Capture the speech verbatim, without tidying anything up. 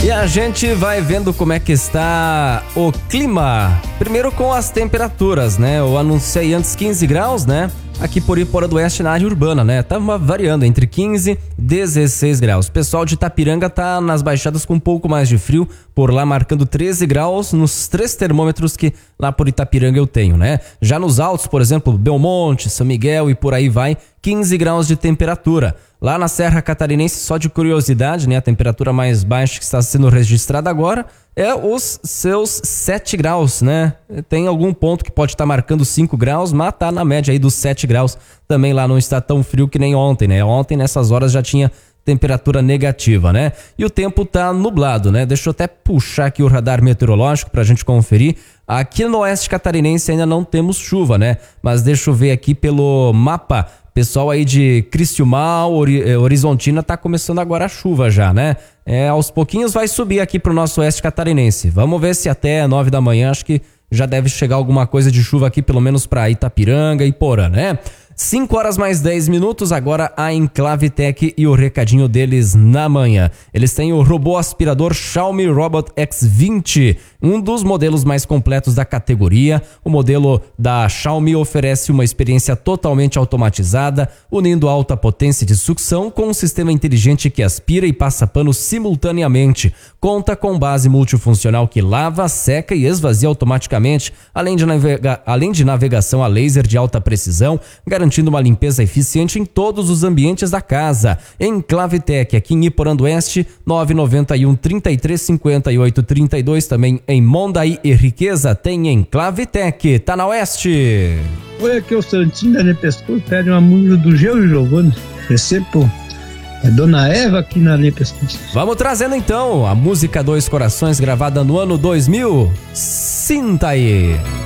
E a gente vai vendo como é que está o clima. Primeiro com as temperaturas, né? Eu anunciei antes quinze graus, né? Aqui por Iporã do Oeste na área urbana, né? Tava variando entre quinze e dezesseis graus. O pessoal de Itapiranga tá nas baixadas com um pouco mais de frio, por lá marcando treze graus nos três termômetros que lá por Itapiranga eu tenho, né? Já nos altos, por exemplo, Belmonte, São Miguel e por aí vai, quinze graus de temperatura. Lá na Serra Catarinense, só de curiosidade, né? A temperatura mais baixa que está sendo registrada agora é os seus sete graus, né? Tem algum ponto que pode estar marcando cinco graus, mas tá na média aí dos sete graus. Também lá não está tão frio que nem ontem, né? Ontem nessas horas já tinha temperatura negativa, né? E o tempo tá nublado, né? Deixa eu até puxar aqui o radar meteorológico pra gente conferir. Aqui no Oeste Catarinense ainda não temos chuva, né? Mas deixa eu ver aqui pelo mapa. Pessoal aí de Cristiumal, Horizontina, tá começando agora a chuva já, né? É, aos pouquinhos vai subir aqui pro nosso Oeste Catarinense. Vamos ver se até nove da manhã, acho que já deve chegar alguma coisa de chuva aqui, pelo menos pra Itapiranga e Porã, né? cinco horas mais dez minutos, agora a Enclave Tech e o recadinho deles na manhã. Eles têm o robô aspirador Xiaomi Robot X vinte, um dos modelos mais completos da categoria. O modelo da Xiaomi oferece uma experiência totalmente automatizada, unindo alta potência de sucção com um sistema inteligente que aspira e passa pano simultaneamente. Conta com base multifuncional que lava, seca e esvazia automaticamente, além de, navega- além de navegação a laser de alta precisão, garantindo uma limpeza eficiente em todos os ambientes da casa. Enclave Tech, aqui em Iporã do Oeste, nove nove um, trinta e três, cinquenta e oito, trinta e dois, também em Mondaí e Riqueza tem Enclave Tech. Tá na Oeste. Olha aqui o Santinho da Nepescoço, pede uma música do Geu Giovanni. Recebo é Dona Eva aqui na Nepescoço. Vamos trazendo então a música Dois Corações, gravada no ano dois mil. Sinta aí.